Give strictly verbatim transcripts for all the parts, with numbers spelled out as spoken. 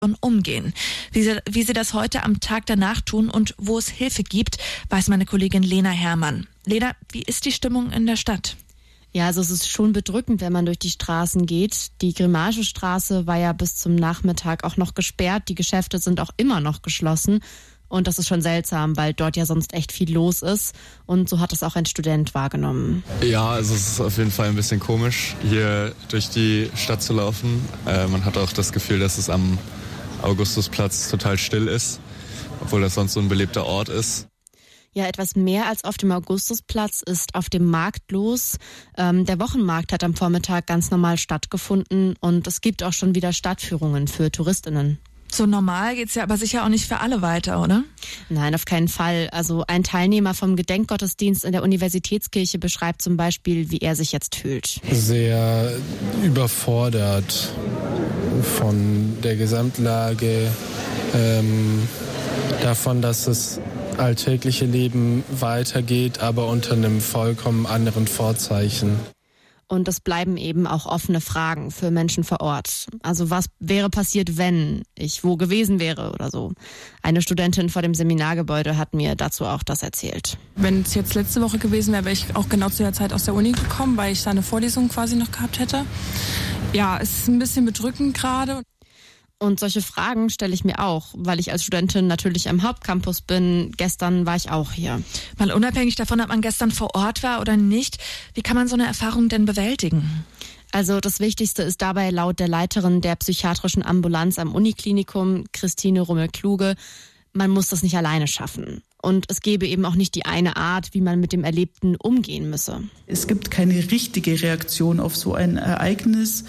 umgehen. Wie sie, wie sie das heute am Tag danach tun und wo es Hilfe gibt, weiß meine Kollegin Lena Herrmann. Lena, wie ist die Stimmung in der Stadt? Ja, also es ist schon bedrückend, wenn man durch die Straßen geht. Die Grimagestraße war ja bis zum Nachmittag auch noch gesperrt. Die Geschäfte sind auch immer noch geschlossen. Und das ist schon seltsam, weil dort ja sonst echt viel los ist. Und so hat es auch ein Student wahrgenommen. Ja, also es ist auf jeden Fall ein bisschen komisch, hier durch die Stadt zu laufen. Äh, man hat auch das Gefühl, dass es am Augustusplatz total still ist, obwohl das sonst so ein belebter Ort ist. Ja, etwas mehr als auf dem Augustusplatz ist auf dem Markt los. Ähm, der Wochenmarkt hat am Vormittag ganz normal stattgefunden und es gibt auch schon wieder Stadtführungen für TouristInnen. So normal geht's ja aber sicher auch nicht für alle weiter, oder? Nein, auf keinen Fall. Also ein Teilnehmer vom Gedenkgottesdienst in der Universitätskirche beschreibt zum Beispiel, wie er sich jetzt fühlt. Sehr überfordert von der Gesamtlage, ähm, davon, dass das alltägliche Leben weitergeht, aber unter einem vollkommen anderen Vorzeichen. Und es bleiben eben auch offene Fragen für Menschen vor Ort. Also was wäre passiert, wenn ich wo gewesen wäre oder so. Eine Studentin vor dem Seminargebäude hat mir dazu auch das erzählt. Wenn es jetzt letzte Woche gewesen wäre, wäre ich auch genau zu der Zeit aus der Uni gekommen, weil ich da eine Vorlesung quasi noch gehabt hätte. Ja, es ist ein bisschen bedrückend gerade. Und solche Fragen stelle ich mir auch, weil ich als Studentin natürlich am Hauptcampus bin. Gestern war ich auch hier. Mal unabhängig davon, ob man gestern vor Ort war oder nicht, wie kann man so eine Erfahrung denn bewältigen? Also das Wichtigste ist dabei laut der Leiterin der psychiatrischen Ambulanz am Uniklinikum, Christine Rummel-Kluge, man muss das nicht alleine schaffen. Und es gäbe eben auch nicht die eine Art, wie man mit dem Erlebten umgehen müsse. Es gibt keine richtige Reaktion auf so ein Ereignis.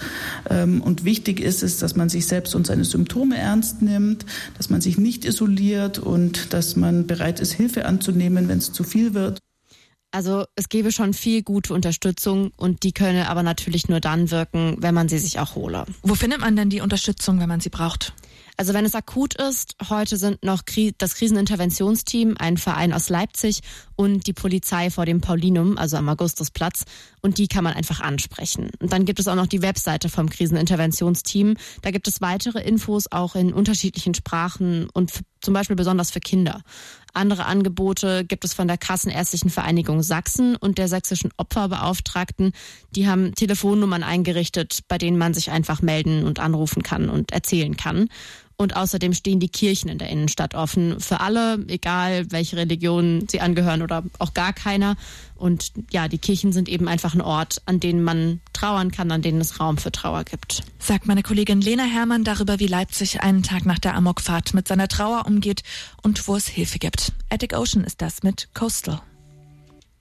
Und wichtig ist es, dass man sich selbst und seine Symptome ernst nimmt, dass man sich nicht isoliert und dass man bereit ist, Hilfe anzunehmen, wenn es zu viel wird. Also es gäbe schon viel gute Unterstützung und die könne aber natürlich nur dann wirken, wenn man sie sich auch hole. Wo findet man denn die Unterstützung, wenn man sie braucht? Also wenn es akut ist, heute sind noch das Kriseninterventionsteam, ein Verein aus Leipzig und die Polizei vor dem Paulinum, also am Augustusplatz. Und die kann man einfach ansprechen. Und dann gibt es auch noch die Webseite vom Kriseninterventionsteam. Da gibt es weitere Infos auch in unterschiedlichen Sprachen und f- zum Beispiel besonders für Kinder. Andere Angebote gibt es von der Kassenärztlichen Vereinigung Sachsen und der sächsischen Opferbeauftragten. Die haben Telefonnummern eingerichtet, bei denen man sich einfach melden und anrufen kann und erzählen kann. Und außerdem stehen die Kirchen in der Innenstadt offen für alle, egal welche Religion sie angehören oder auch gar keiner. Und ja, die Kirchen sind eben einfach ein Ort, an denen man trauern kann, an denen es Raum für Trauer gibt. Sagt meine Kollegin Lena Herrmann darüber, wie Leipzig einen Tag nach der Amokfahrt mit seiner Trauer umgeht und wo es Hilfe gibt. Attic Ocean ist das mit Coastal.